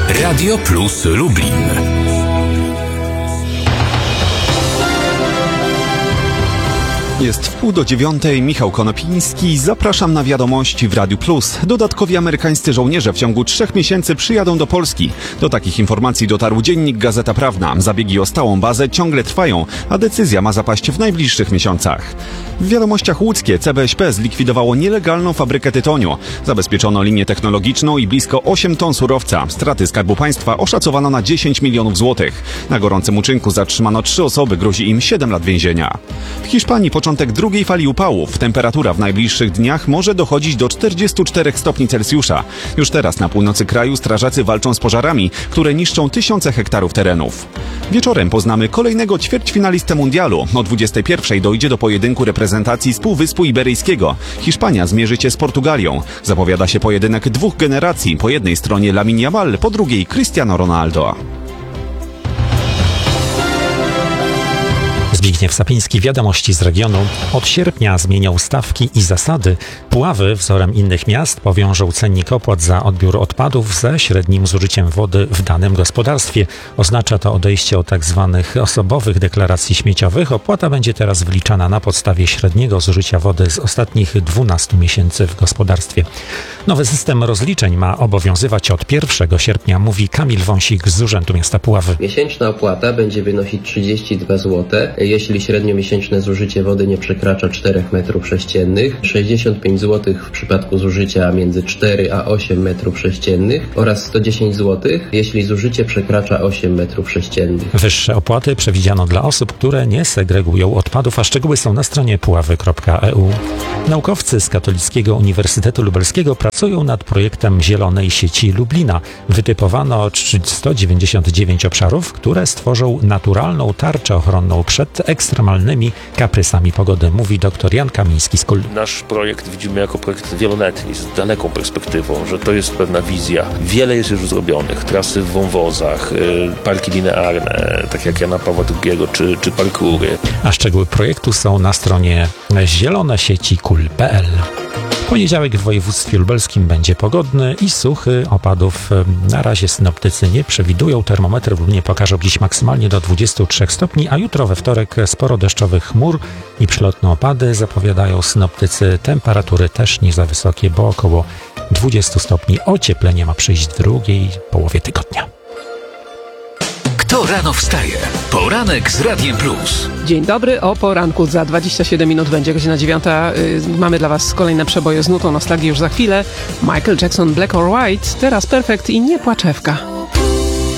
Radio Plus Lublin. Jest 8:30, Michał Konopiński. Zapraszam na wiadomości w Radiu Plus. Dodatkowi amerykańscy żołnierze w ciągu 3 miesięcy przyjadą do Polski. Do takich informacji dotarł dziennik Gazeta Prawna. Zabiegi o stałą bazę ciągle trwają, a decyzja ma zapaść w najbliższych miesiącach. W wiadomościach łódzkie CBŚP zlikwidowało nielegalną fabrykę tytoniu. Zabezpieczono linię technologiczną i blisko 8 ton surowca. Straty Skarbu Państwa oszacowano na 10 milionów złotych. Na gorącym uczynku zatrzymano 3 osoby, grozi im 7 lat więzienia. W Hiszpanii początek drugiej fali upałów. Temperatura w najbliższych dniach może dochodzić do 44 stopni Celsjusza. Już teraz na północy kraju strażacy walczą z pożarami, które niszczą tysiące hektarów terenów. Wieczorem poznamy kolejnego ćwierćfinalistę mundialu. O 21:00 dojdzie do pojedynku reprezentacji z Półwyspu Iberyjskiego. Hiszpania zmierzy się z Portugalią. Zapowiada się pojedynek 2 generacji. Po jednej stronie Lamine Yamal, po drugiej Cristiano Ronaldo. Zbigniew Sapiński, wiadomości z regionu. Od sierpnia zmienią stawki i zasady. Puławy wzorem innych miast powiążą cennik opłat za odbiór odpadów ze średnim zużyciem wody w danym gospodarstwie. Oznacza to odejście od tzw. osobowych deklaracji śmieciowych. Opłata będzie teraz wliczana na podstawie średniego zużycia wody z ostatnich 12 miesięcy w gospodarstwie. Nowy system rozliczeń ma obowiązywać od 1 sierpnia, mówi Kamil Wąsik z Urzędu Miasta Puławy. Miesięczna opłata będzie wynosić 32 zł. Jeśli średniomiesięczne zużycie wody nie przekracza 4 m3, 65 zł w przypadku zużycia między 4 a 8 m3 oraz 110 zł, jeśli zużycie przekracza 8 m3. Wyższe opłaty przewidziano dla osób, które nie segregują odpadów, a szczegóły są na stronie puławy.eu. Naukowcy z Katolickiego Uniwersytetu Lubelskiego pracują nad projektem Zielonej Sieci Lublina. Wytypowano 199 obszarów, które stworzą naturalną tarczę ochronną przed ekstremalnymi kaprysami pogody, mówi dr Jan Kamiński z KUL. Nasz projekt widzimy jako projekt wieloletni, z daleką perspektywą, że to jest pewna wizja. Wiele jest już zrobionych. Trasy w wąwozach, parki linearne, tak jak Jana Pawła II, czy parkury. A szczegóły projektu są na stronie zielonesieci.kul.pl. Poniedziałek w województwie lubelskim będzie pogodny i suchy. Opadów na razie synoptycy nie przewidują. Termometry w Lublinie pokażą dziś maksymalnie do 23 stopni, a jutro we wtorek sporo deszczowych chmur i przelotne opady. Zapowiadają synoptycy, temperatury też nie za wysokie, bo około 20 stopni. Ocieplenie ma przyjść w drugiej połowie tygodnia. Kto rano wstaje? Poranek z Radiem Plus. Dzień dobry, o poranku za 27 minut będzie godzina 9. Mamy dla Was kolejne przeboje z nutą nostalgii już za chwilę. Michael Jackson, Black or White, teraz Perfect i Nie płaczewka.